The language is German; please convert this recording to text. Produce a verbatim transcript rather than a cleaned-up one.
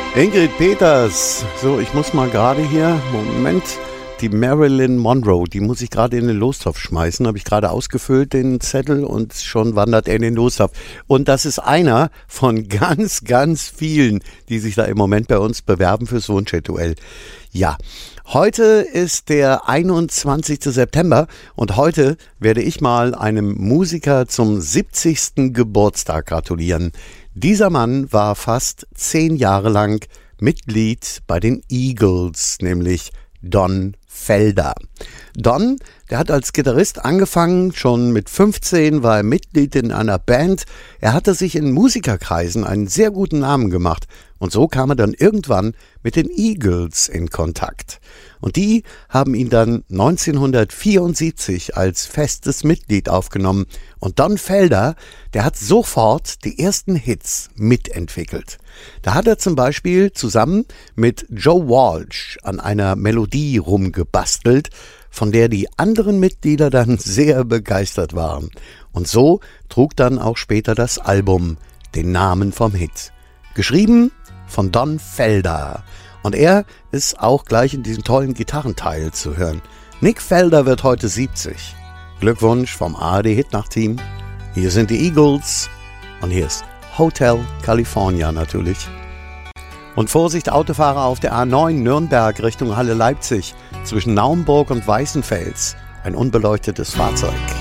Ingrid Peters. So, ich muss mal gerade hier, Moment, die Marilyn Monroe, die muss ich gerade in den Lostopf schmeißen. Habe ich gerade ausgefüllt, den Zettel, und schon wandert er in den Lostopf. Und das ist einer von ganz, ganz vielen, die sich da im Moment bei uns bewerben fürs Wunschhit-Duell. Ja, heute ist der einundzwanzigste September und heute werde ich mal einem Musiker zum siebzigsten Geburtstag gratulieren. Dieser Mann war fast zehn Jahre lang Mitglied bei den Eagles, nämlich Don Felder. Don, der hat als Gitarrist angefangen, schon mit fünfzehn war er Mitglied in einer Band. Er hatte sich in Musikerkreisen einen sehr guten Namen gemacht und so kam er dann irgendwann mit den Eagles in Kontakt. Und die haben ihn dann neunzehnhundertvierundsiebzig als festes Mitglied aufgenommen. Und Don Felder, der hat sofort die ersten Hits mitentwickelt. Da hat er zum Beispiel zusammen mit Joe Walsh an einer Melodie rumgebastelt, von der die anderen Mitglieder dann sehr begeistert waren. Und so trug dann auch später das Album den Namen vom Hit. Geschrieben von Don Felder. Und er ist auch gleich in diesem tollen Gitarrenteil zu hören. Nick Felder wird heute siebzig. Glückwunsch vom A R D Hitnacht-Team. Hier sind die Eagles und hier ist Hotel California natürlich. Und Vorsicht Autofahrer auf der A neun Nürnberg Richtung Halle Leipzig zwischen Naumburg und Weißenfels. Ein unbeleuchtetes Fahrzeug.